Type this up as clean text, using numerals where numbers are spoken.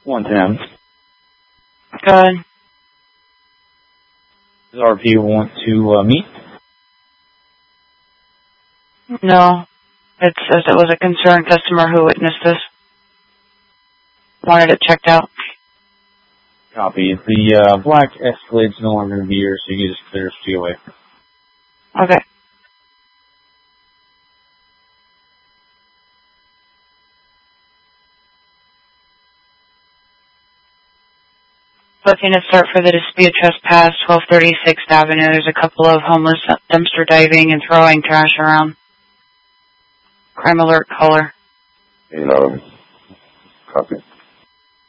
110. Go ahead. Does RP want to meet? No. It says it was a concerned customer who witnessed this. Wanted it checked out. Copy. The black Escalade's no longer going to be here, so you can just clear COA. Okay. Looking to start for the dispute trespass, 1236th Avenue. There's a couple of homeless dumpster diving and throwing trash around. Crime alert caller. Copy.